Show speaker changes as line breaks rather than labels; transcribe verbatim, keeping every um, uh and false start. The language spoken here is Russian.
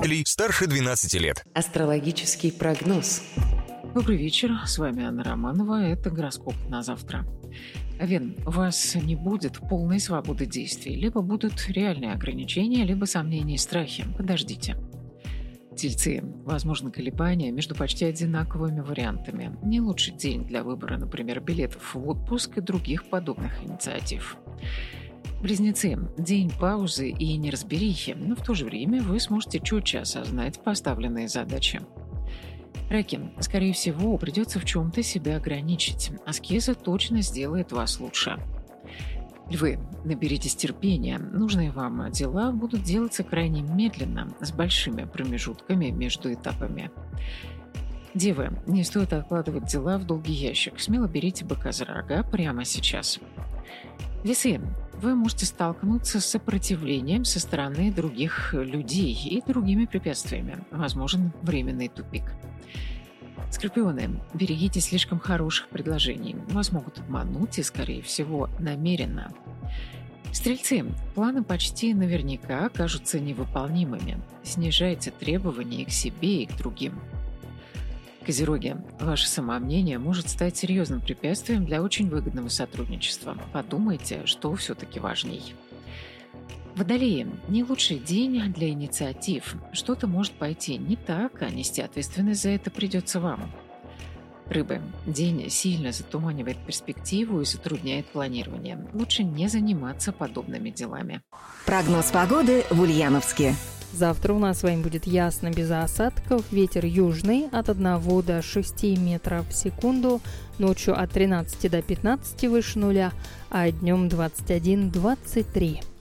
слушателей старше двенадцати лет.
Астрологический прогноз.
Добрый вечер, с вами Анна Романова, это гороскоп на завтра. Овен, у вас не будет полной свободы действий, либо будут реальные ограничения, либо сомнения и страхи. Подождите. Тельцы, возможно, колебания между почти одинаковыми вариантами. Не лучший день для выбора, например, билетов в отпуск и других подобных инициатив. Близнецы, день паузы и неразберихи, но в то же время вы сможете четче осознать поставленные задачи. Раки, скорее всего, придется в чем-то себя ограничить. Аскеза точно сделает вас лучше. Львы, наберитесь терпения. Нужные вам дела будут делаться крайне медленно, с большими промежутками между этапами. Девы, не стоит откладывать дела в долгий ящик. Смело берите быка за рога прямо сейчас. Весы, вы можете столкнуться с сопротивлением со стороны других людей и другими препятствиями. Возможен временный тупик. Скорпионы, берегите слишком хороших предложений. Вас могут обмануть и, скорее всего, намеренно. Стрельцы, планы почти наверняка окажутся невыполнимыми. Снижайте требования к себе и к другим. Козероги, ваше самомнение может стать серьезным препятствием для очень выгодного сотрудничества. Подумайте, что все-таки важней. Водолеи, не лучший день для инициатив. Что-то может пойти не так, а нести ответственность за это придется вам. Рыбы, день сильно затуманивает перспективу и затрудняет планирование. Лучше не заниматься подобными делами.
Прогноз погоды в Ульяновске.
Завтра у нас с вами будет ясно, без осадков. Ветер южный от одного до шести метров в секунду. Ночью от тринадцати до пятнадцати выше нуля, а днем двадцать один - двадцать три.